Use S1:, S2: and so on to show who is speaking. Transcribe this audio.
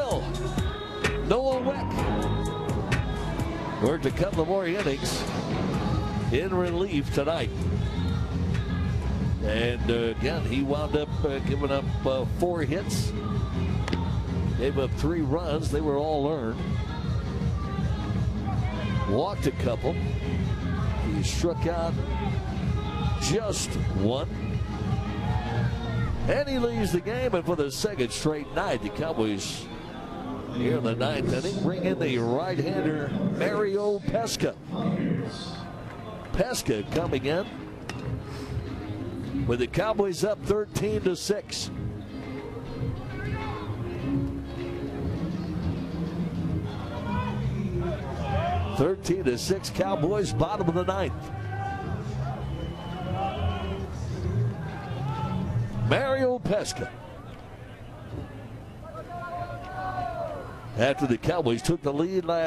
S1: will. Noah Weck worked a couple of more innings in relief tonight. And again, he wound up giving up 4 hits. Gave up 3 runs. They were all earned. Walked a couple. He struck out just 1. And he leaves the game. And for the second straight night, the Cowboys here in the 9th inning bring in the right-hander Mario Pesca. Pesca coming in with the Cowboys up 13-6. (13-6) Cowboys, bottom of the 9th. Mario Pesca. After the Cowboys took the lead last